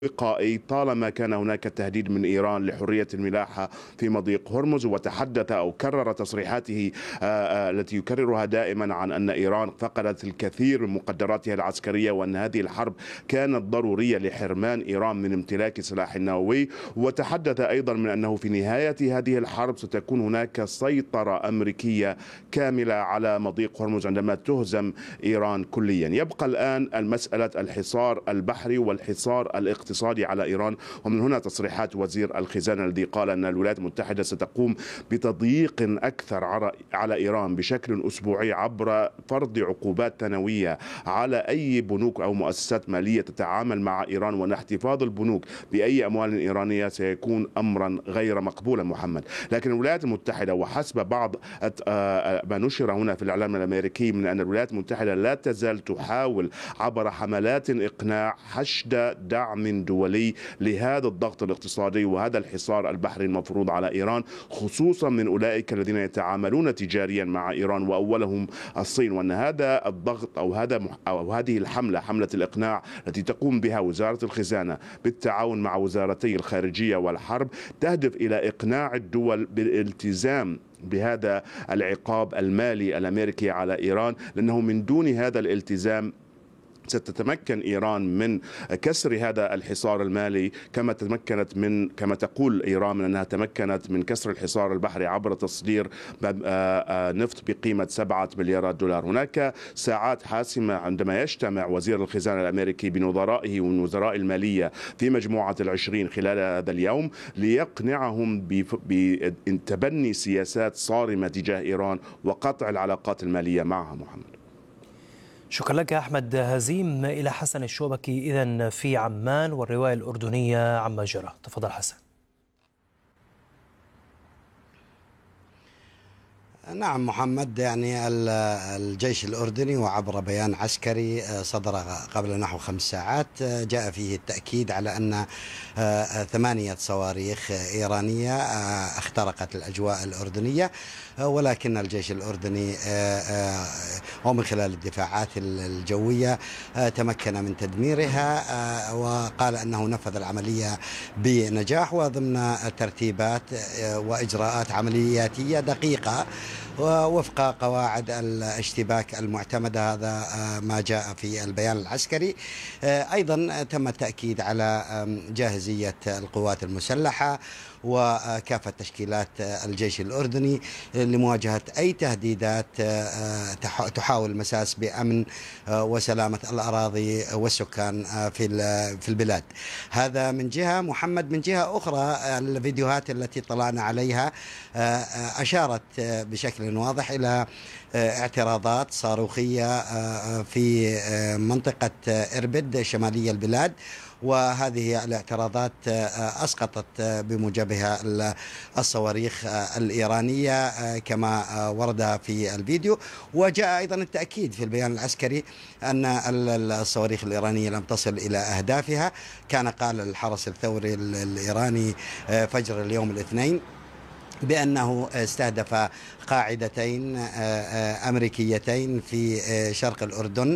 وقائي طالما كان هناك تهديد من إيران لحرية الملاحة في مضيق هرمز، وتحدث أو كرر تصريحاته التي يكررها دائما عن أن إيران فقدت الكثير من مقدراتها العسكرية، وأن هذه الحرب كانت ضرورية لحرمان إيران من امتلاك سلاح نووي. وتحدث أيضا من أنه في نهاية هذه الحرب ستكون هناك سيطرة أمريكية كاملة على مضيق هرمز عندما تهزم إيران كليا. يبقى الآن المسألة الحصار البحري والحصار الاقتصادي على إيران، ومن هنا تصريحات وزير الخزانة الذي قال أن الولايات المتحدة ستقوم بتضييق أكثر على إيران بشكل أسبوعي عبر فرض عقوبات ثانوية على أي بنوك أو مؤسسات مالية تتعامل مع إيران، وأن احتفاظ البنوك بأي أموال إيرانية سيكون أمرا غير مقبولا محمد. لكن الولايات المتحدة وحسب بعض ما نشر هنا في الإعلام الأمريكي من أن الولايات المتحدة لا تزال تحاول عبر حملات إقناع حشد دعم دولي لهذا الضغط الاقتصادي وهذا الحصار البحري المفروض على إيران، خصوصا من أولئك الذين يتعاملون تجاريا مع إيران وأولهم الصين. وأن هذا الضغط أو هذه الحملة، حملة الإقناع التي تقوم بها وزارة الخزانة بالتعاون مع وزارتي الخارجية والحرب، تهدف إلى إقناع الدول بالالتزام بهذا العقاب المالي الأمريكي على إيران، لأنه من دون هذا الالتزام ستتمكن إيران من كسر هذا الحصار المالي كما تقول إيران من أنها تمكنت من كسر الحصار البحري عبر تصدير نفط بقيمة 7 مليارات دولار. هناك ساعات حاسمة عندما يجتمع وزير الخزانة الأمريكي بنظرائه ومن وزراء المالية في مجموعة ال20 خلال هذا اليوم ليقنعهم بتبني سياسات صارمة تجاه إيران وقطع العلاقات المالية معها. محمد، شكرا لك أحمد هزيم. إلى حسن الشوبكي إذن في عمان والرواية الأردنية عما جرى. تفضل حسن. نعم محمد، يعني الجيش الأردني وعبر بيان عسكري صدر قبل نحو 5 ساعات جاء فيه التأكيد على أن 8 صواريخ إيرانية اخترقت الأجواء الأردنية، ولكن الجيش الأردني ومن خلال الدفاعات الجوية تمكن من تدميرها، وقال أنه نفذ العملية بنجاح وضمن ترتيبات وإجراءات عملياتية دقيقة ووفق قواعد الاشتباك المعتمدة. هذا ما جاء في البيان العسكري. أيضا تم التأكيد على جاهزية القوات المسلحة وكافة تشكيلات الجيش الأردني لمواجهة أي تهديدات تحاول المساس بأمن وسلامة الأراضي والسكان في البلاد. هذا من جهة. محمد، من جهة أخرى الفيديوهات التي طلعنا عليها أشارت بشكل واضح إلى اعتراضات صاروخية في منطقة إربد شمالية البلاد، وهذه الاعتراضات أسقطت بموجبها الصواريخ الإيرانية كما ورد في الفيديو. وجاء أيضا التأكيد في البيان العسكري أن الصواريخ الإيرانية لم تصل إلى أهدافها. كان قال الحرس الثوري الإيراني فجر اليوم الاثنين بأنه استهدف قاعدتين أمريكيتين في شرق الأردن،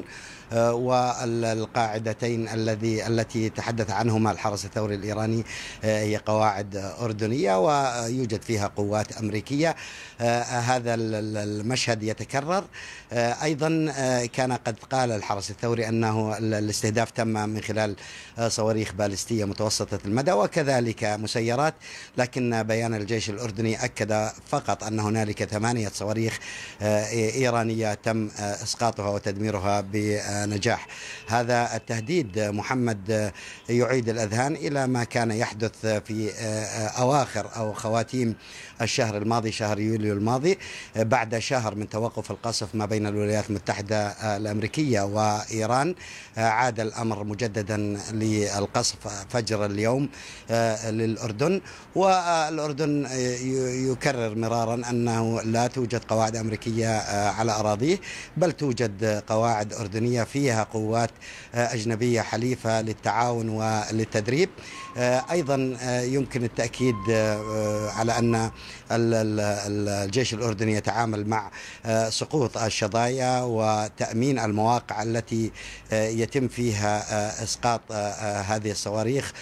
والقاعدتين التي تحدث عنهما الحرس الثوري الإيراني هي قواعد أردنية ويوجد فيها قوات أمريكية. هذا المشهد يتكرر. أيضا كان قد قال الحرس الثوري أنه الاستهداف تم من خلال صواريخ باليستية متوسطة المدى وكذلك مسيرات، لكن بيان الجيش الأردني أكد فقط أن هنالك 8 صواريخ إيرانية تم إسقاطها وتدميرها بنجاح. هذا التهديد محمد يعيد الأذهان إلى ما كان يحدث في أواخر أو خواتيم الشهر الماضي، شهر يوليو الماضي، بعد شهر من توقف القصف ما بين الولايات المتحدة الأمريكية وإيران. عاد الأمر مجددا للقصف فجر اليوم للأردن، والأردن يكرر مرارا أنه لا توجد قواعد أمريكية على أراضيه، بل توجد قواعد أردنية فيها قوات أجنبية حليفة للتعاون وللتدريب. أيضا يمكن التأكيد على أن الجيش الأردني يتعامل مع سقوط الشظايا وتأمين المواقع التي يتم فيها إسقاط هذه الصواريخ